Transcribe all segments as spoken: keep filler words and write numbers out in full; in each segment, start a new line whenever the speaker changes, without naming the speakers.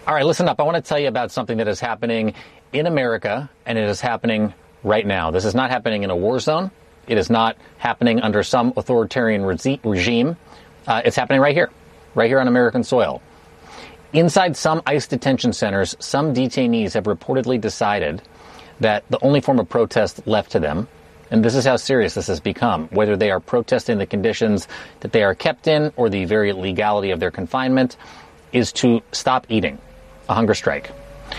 All right, listen up. I want to tell you about something that is happening in America, and it is happening right now. This is not happening in a war zone. It is not happening under some authoritarian regi- regime. Uh, it's happening right here, right here on American soil. Inside some ICE detention centers, some detainees have reportedly decided that the only form of protest left to them, and this is how serious this has become, whether they are protesting the conditions that they are kept in or the very legality of their confinement, is to stop eating. A hunger strike.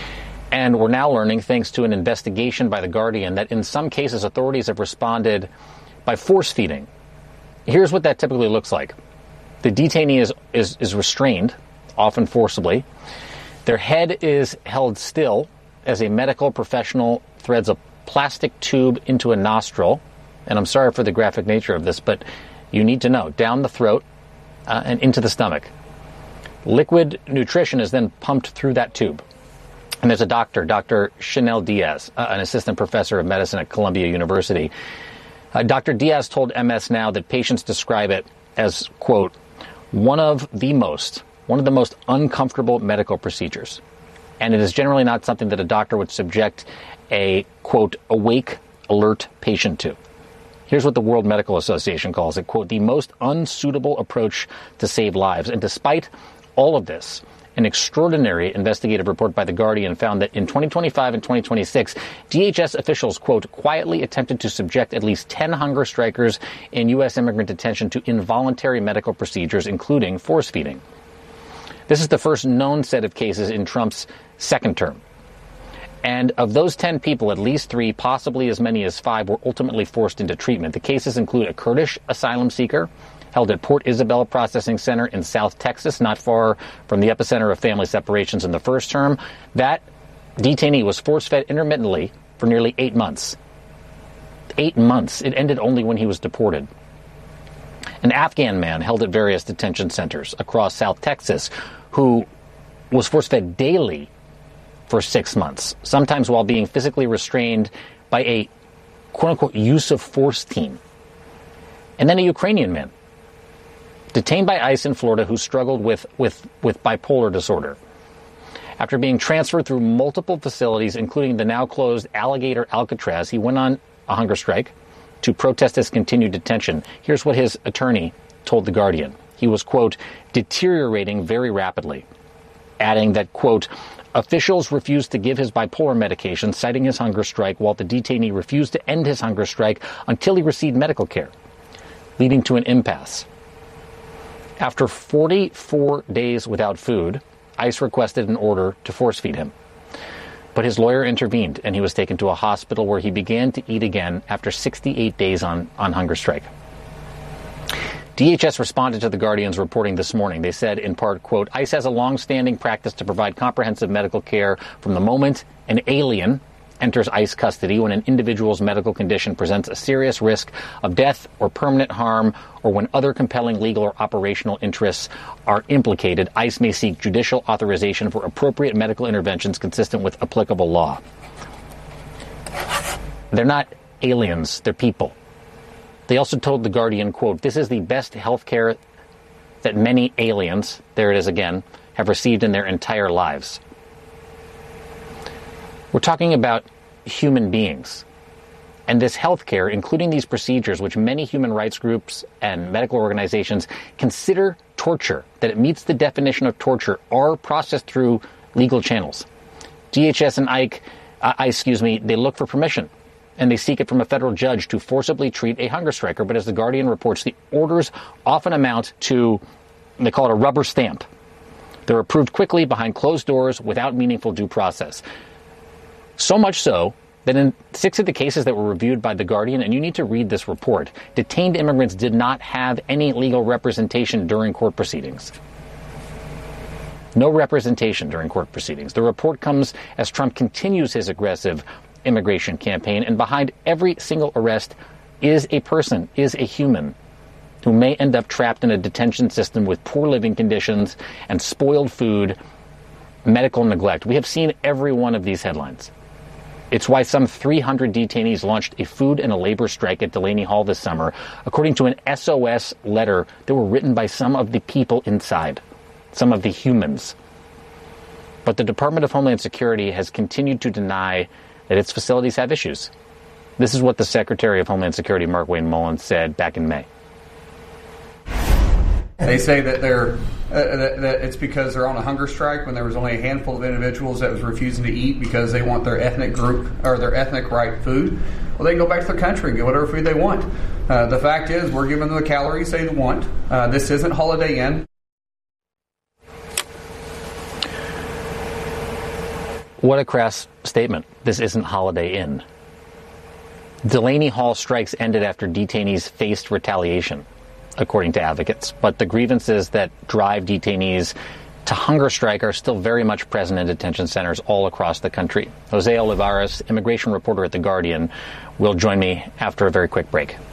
And we're now learning, thanks to an investigation by The Guardian, that in some cases authorities have responded by force feeding. Here's what that typically looks like. The detainee is, is, is restrained, often forcibly. Their head is held still as a medical professional threads a plastic tube into a nostril. And I'm sorry for the graphic nature of this, but you need to know, down the throat uh, and into the stomach. Liquid nutrition is then pumped through that tube. And there's a doctor, Doctor Chanel Diaz, uh, an assistant professor of medicine at Columbia University. Uh, Doctor Diaz told M S Now that patients describe it as, quote, one of the most, one of the most uncomfortable medical procedures. And it is generally not something that a doctor would subject a, quote, awake, alert patient to. Here's what the World Medical Association calls it, quote, the most unsuitable approach to save lives. And despite all of this, an extraordinary investigative report by The Guardian found that in twenty twenty-five and twenty twenty-six, D H S officials, quote, quietly attempted to subject at least ten hunger strikers in U S immigrant detention to involuntary medical procedures, including force feeding. This is the first known set of cases in Trump's second term. And of those ten people, at least three, possibly as many as five, were ultimately forced into treatment. The cases include a Kurdish asylum seeker held at Port Isabel Processing Center in South Texas, not far from the epicenter of family separations in the first term. That detainee was force-fed intermittently for nearly eight months. Eight months. It ended only when he was deported. An Afghan man held at various detention centers across South Texas who was force-fed daily for six months, sometimes while being physically restrained by a quote-unquote use of force team. And then a Ukrainian man detained by ICE in Florida who struggled with, with, with bipolar disorder. After being transferred through multiple facilities, including the now closed Alligator Alcatraz, he went on a hunger strike to protest his continued detention. Here's what his attorney told The Guardian. He was, quote, deteriorating very rapidly, adding that, quote, officials refused to give his bipolar medication, citing his hunger strike, while the detainee refused to end his hunger strike until he received medical care, leading to an impasse. After forty-four days without food, ICE requested an order to force feed him. But his lawyer intervened, and he was taken to a hospital where he began to eat again after sixty-eight days on, on hunger strike. D H S responded to The Guardian's reporting this morning. They said, in part, quote, ICE has a long-standing practice to provide comprehensive medical care from the moment an alien enters ICE custody, when an individual's medical condition presents a serious risk of death or permanent harm, or when other compelling legal or operational interests are implicated. ICE may seek judicial authorization for appropriate medical interventions consistent with applicable law. They're not aliens, they're people. They also told The Guardian, quote, this is the best health care that many aliens, there it is again, have received in their entire lives. We're talking about human beings. And this health care, including these procedures, which many human rights groups and medical organizations consider torture, that it meets the definition of torture, are processed through legal channels. D H S and ICE, uh, excuse me, they look for permission, and they seek it from a federal judge to forcibly treat a hunger striker. But as The Guardian reports, the orders often amount to, they call it a rubber stamp. They're approved quickly behind closed doors without meaningful due process. So much so that in six of the cases that were reviewed by The Guardian, and you need to read this report, detained immigrants did not have any legal representation during court proceedings. No representation during court proceedings. The report comes as Trump continues his aggressive immigration campaign, and behind every single arrest is a person, is a human, who may end up trapped in a detention system with poor living conditions and spoiled food, medical neglect. We have seen every one of these headlines. It's why some three hundred detainees launched a food and a labor strike at Delaney Hall this summer, according to an S O S letter that were written by some of the people inside, some of the humans. But the Department of Homeland Security has continued to deny that its facilities have issues. This is what the Secretary of Homeland Security, Markwayne Mullin, said back in May.
They say that they're uh, that, that it's because they're on a hunger strike when there was only a handful of individuals that was refusing to eat because they want their ethnic group or their ethnic right food. Well, they can go back to their country and get whatever food they want. Uh, the fact is, we're giving them the calories they want. Uh, this isn't Holiday Inn.
What a crass statement. This isn't Holiday Inn. Delaney Hall strikes ended after detainees faced retaliation, according to advocates. But the grievances that drive detainees to hunger strike are still very much present in detention centers all across the country. Jose Olivares, immigration reporter at The Guardian, will join me after a very quick break.